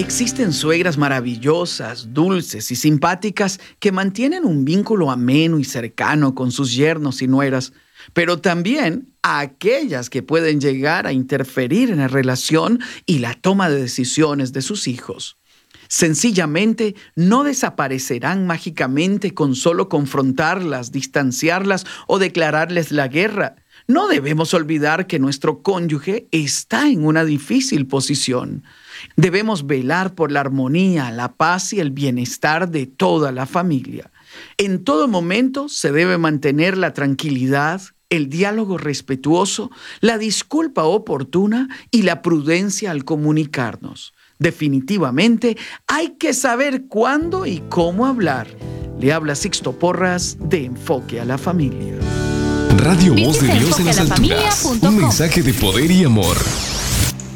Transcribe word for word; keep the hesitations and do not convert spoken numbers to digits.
Existen suegras maravillosas, dulces y simpáticas que mantienen un vínculo ameno y cercano con sus yernos y nueras, pero también aquellas que pueden llegar a interferir en la relación y la toma de decisiones de sus hijos. Sencillamente no desaparecerán mágicamente con solo confrontarlas, distanciarlas o declararles la guerra. No debemos olvidar que nuestro cónyuge está en una difícil posición. Debemos velar por la armonía, la paz y el bienestar de toda la familia. En todo momento se debe mantener la tranquilidad, el diálogo respetuoso, la disculpa oportuna y la prudencia al comunicarnos. Definitivamente hay que saber cuándo y cómo hablar. Le habla Sixto Porras de Enfoque a la Familia. Radio Voz de Dios en las alturas. Un mensaje de poder y amor.